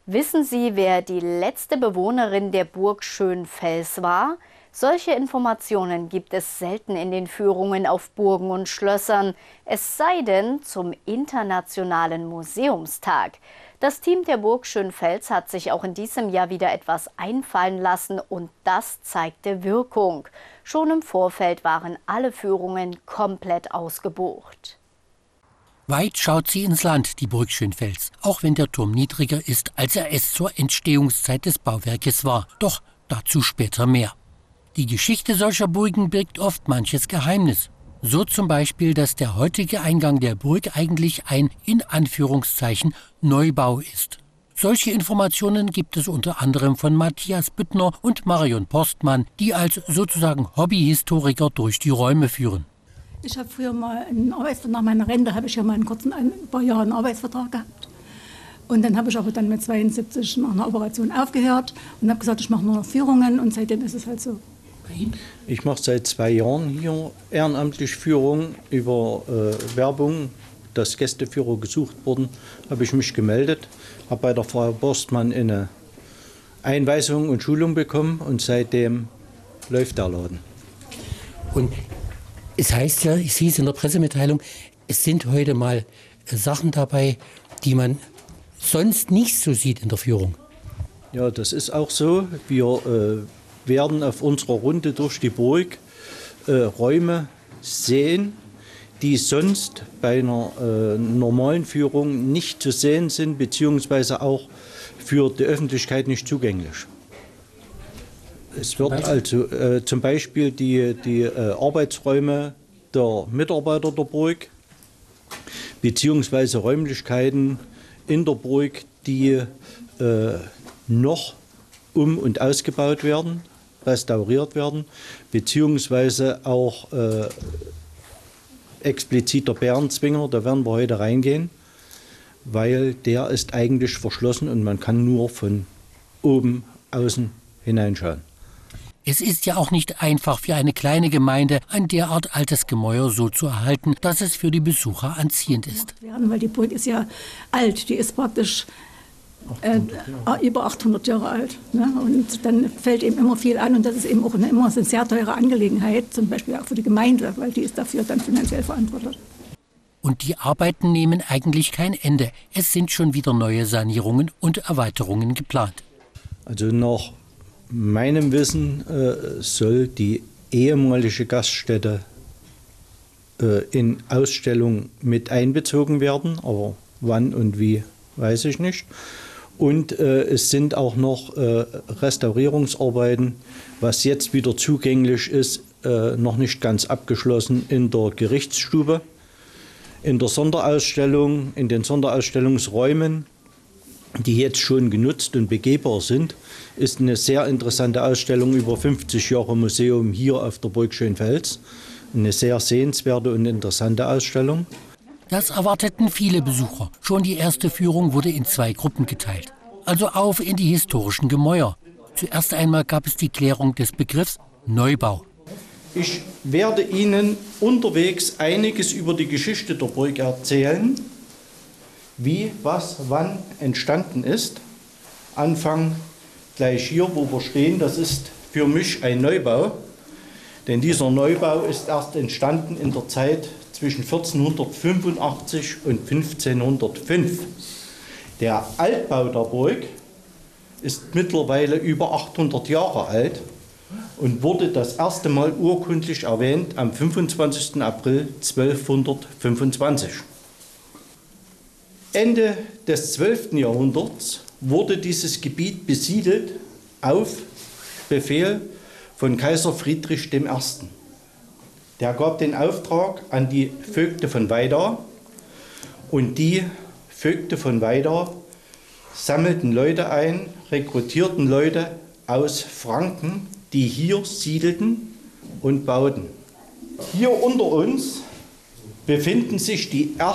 Wissen Sie, wer die letzte Bewohnerin der Burg Schönfels war? Solche Informationen gibt es selten in den Führungen auf Burgen und Schlössern, es sei denn zum Internationalen Museumstag. Das Team der Burg Schönfels hat sich auch in diesem Jahr wieder etwas einfallen lassen und das zeigte Wirkung. Schon im Vorfeld waren alle Führungen komplett ausgebucht. Weit schaut sie ins Land, die Burg Schönfels, auch wenn der Turm niedriger ist, als er es zur Entstehungszeit des Bauwerkes war. Doch dazu später mehr. Die Geschichte solcher Burgen birgt oft manches Geheimnis. So zum Beispiel, dass der heutige Eingang der Burg eigentlich ein, in Anführungszeichen, Neubau ist. Solche Informationen gibt es unter anderem von Matthias Büttner und Marion Postmann, die als sozusagen Hobbyhistoriker durch die Räume führen. Ich habe früher mal nach meiner Rente habe ich ja mal ein paar Jahre einen Arbeitsvertrag gehabt. Und dann habe ich aber dann mit 72 nach einer Operation aufgehört und habe gesagt, ich mache nur noch Führungen und seitdem ist es halt so. Ich mache seit 2 Jahren hier ehrenamtlich Führung über Werbung, dass Gästeführer gesucht wurden, habe ich mich gemeldet, habe bei der Frau Borstmann eine Einweisung und Schulung bekommen und seitdem läuft der Laden. Und es heißt ja, ich sehe es in der Pressemitteilung, es sind heute mal Sachen dabei, die man sonst nicht so sieht in der Führung. Ja, das ist auch so. Wir werden auf unserer Runde durch die Burg Räume sehen, die sonst bei einer normalen Führung nicht zu sehen sind, beziehungsweise auch für die Öffentlichkeit nicht zugänglich. Es wird also zum Beispiel die Arbeitsräume der Mitarbeiter der Burg beziehungsweise Räumlichkeiten in der Burg, die noch um- und ausgebaut werden, restauriert werden, beziehungsweise auch explizit der Bärenzwinger, da werden wir heute reingehen, weil der ist eigentlich verschlossen und man kann nur von oben außen hineinschauen. Es ist ja auch nicht einfach für eine kleine Gemeinde, ein derart altes Gemäuer so zu erhalten, dass es für die Besucher anziehend ist. Weil die Burg ist ja alt, die ist praktisch über 800 Jahre alt. Ne? Und dann fällt eben immer viel an und das ist eben auch immer eine sehr teure Angelegenheit, zum Beispiel auch für die Gemeinde, weil die ist dafür dann finanziell verantwortlich. Und die Arbeiten nehmen eigentlich kein Ende. Es sind schon wieder neue Sanierungen und Erweiterungen geplant. Also nach meinem Wissen soll die ehemalige Gaststätte in Ausstellung mit einbezogen werden, aber wann und wie, weiß ich nicht. Und es sind auch noch Restaurierungsarbeiten, was jetzt wieder zugänglich ist, noch nicht ganz abgeschlossen in der Gerichtsstube. In der Sonderausstellung, in den Sonderausstellungsräumen, die jetzt schon genutzt und begehbar sind, ist eine sehr interessante Ausstellung über 50 Jahre Museum hier auf der Burg Schönfels. Eine sehr sehenswerte und interessante Ausstellung. Das erwarteten viele Besucher. Schon die erste Führung wurde in 2 Gruppen geteilt. Also auf in die historischen Gemäuer. Zuerst einmal gab es die Klärung des Begriffs Neubau. Ich werde Ihnen unterwegs einiges über die Geschichte der Burg erzählen, wie, was, wann entstanden ist. Anfang gleich hier, wo wir stehen, das ist für mich ein Neubau. Denn dieser Neubau ist erst entstanden in der Zeit zwischen 1485 und 1505. Der Altbau der Burg ist mittlerweile über 800 Jahre alt und wurde das erste Mal urkundlich erwähnt am 25. April 1225. Ende des 12. Jahrhunderts wurde dieses Gebiet besiedelt auf Befehl von Kaiser Friedrich I. Der gab den Auftrag an die Vögte von Weida und die Vögte von Weida sammelten Leute ein, rekrutierten Leute aus Franken, die hier siedelten und bauten. Hier unter uns befinden sich die